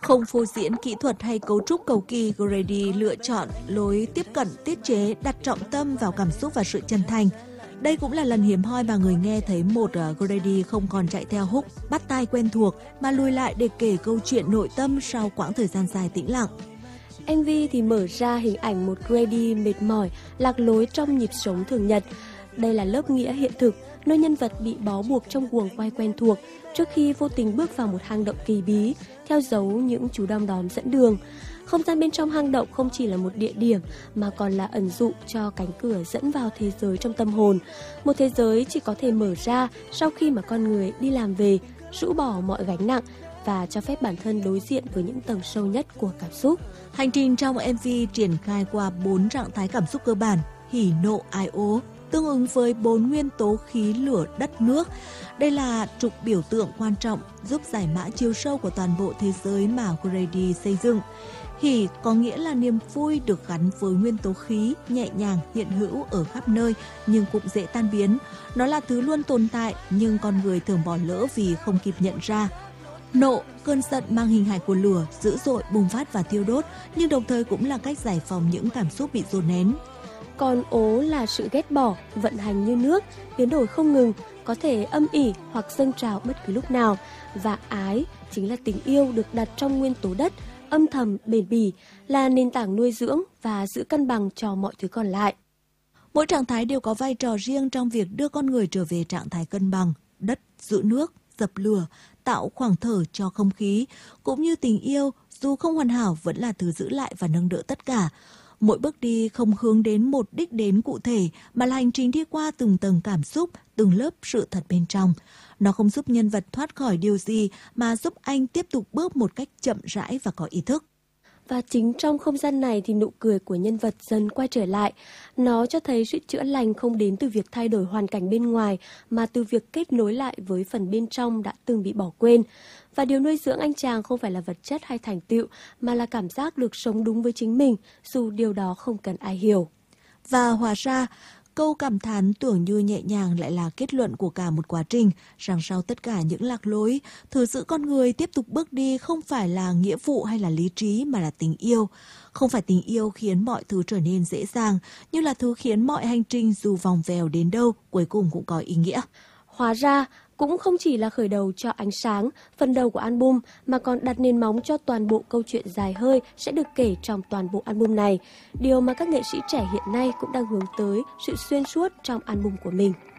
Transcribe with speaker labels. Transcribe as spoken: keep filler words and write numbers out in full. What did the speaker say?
Speaker 1: Không phô diễn kỹ thuật hay cấu trúc cầu kỳ, Grady lựa chọn lối tiếp cận tiết chế đặt trọng tâm vào cảm xúc và sự chân thành. Đây cũng là lần hiếm hoi mà người nghe thấy một uh, Grady không còn chạy theo hook, bắt tai quen thuộc mà lùi lại để kể câu chuyện nội tâm sau quãng thời gian dài tĩnh lặng.
Speaker 2: em vê thì mở ra hình ảnh một Grady mệt mỏi, lạc lối trong nhịp sống thường nhật. Đây là lớp nghĩa hiện thực, nơi nhân vật bị bó buộc trong guồng quay quen thuộc trước khi vô tình bước vào một hang động kỳ bí, theo dấu những chú đom đóm dẫn đường. Không gian bên trong hang động không chỉ là một địa điểm mà còn là ẩn dụ cho cánh cửa dẫn vào thế giới trong tâm hồn. Một thế giới chỉ có thể mở ra sau khi mà con người đi làm về, rũ bỏ mọi gánh nặng và cho phép bản thân đối diện với những tầng sâu nhất của cảm xúc.
Speaker 1: Hành trình trong em vê triển khai qua bốn trạng thái cảm xúc cơ bản: hỉ, nộ, ái, ố, tương ứng với bốn nguyên tố khí, lửa, đất, nước. Đây là trục biểu tượng quan trọng giúp giải mã chiều sâu của toàn bộ thế giới mà Grady xây dựng. Hỉ có nghĩa là niềm vui được gắn với nguyên tố khí, nhẹ nhàng, hiện hữu ở khắp nơi nhưng cũng dễ tan biến. Nó là thứ luôn tồn tại nhưng con người thường bỏ lỡ vì không kịp nhận ra. Nộ, cơn giận mang hình hài của lửa, dữ dội, bùng phát và thiêu đốt, nhưng đồng thời cũng là cách giải phóng những cảm xúc bị dồn nén.
Speaker 2: Còn ố là sự ghét bỏ, vận hành như nước, biến đổi không ngừng, có thể âm ỉ hoặc dâng trào bất cứ lúc nào. Và ái chính là tình yêu được đặt trong nguyên tố đất, âm thầm, bền bỉ, là nền tảng nuôi dưỡng và giữ cân bằng cho mọi thứ còn lại.
Speaker 1: Mỗi trạng thái đều có vai trò riêng trong việc đưa con người trở về trạng thái cân bằng. Đất giữ nước, dập lửa, tạo khoảng thở cho không khí, cũng như tình yêu, dù không hoàn hảo vẫn là thứ giữ lại và nâng đỡ tất cả. Mỗi bước đi không hướng đến một đích đến cụ thể mà là hành trình đi qua từng tầng cảm xúc, từng lớp sự thật bên trong. Nó không giúp nhân vật thoát khỏi điều gì mà giúp anh tiếp tục bước một cách chậm rãi và có ý thức.
Speaker 2: Và chính trong không gian này thì nụ cười của nhân vật dần quay trở lại. Nó cho thấy sự chữa lành không đến từ việc thay đổi hoàn cảnh bên ngoài mà từ việc kết nối lại với phần bên trong đã từng bị bỏ quên. Và điều nuôi dưỡng anh chàng không phải là vật chất hay thành tựu mà là cảm giác được sống đúng với chính mình dù điều đó không cần ai hiểu.
Speaker 1: Và hóa ra, câu cảm thán tưởng như nhẹ nhàng lại là kết luận của cả một quá trình, rằng sau tất cả những lạc lối, thử giữ con người tiếp tục bước đi không phải là nghĩa vụ hay là lý trí mà là tình yêu. Không phải tình yêu khiến mọi thứ trở nên dễ dàng, nhưng là thứ khiến mọi hành trình dù vòng vèo đến đâu cuối cùng cũng có ý nghĩa.
Speaker 2: Hóa ra, cũng không chỉ là khởi đầu cho ánh sáng, phần đầu của album, mà còn đặt nền móng cho toàn bộ câu chuyện dài hơi sẽ được kể trong toàn bộ album này. Điều mà các nghệ sĩ trẻ hiện nay cũng đang hướng tới sự xuyên suốt trong album của mình.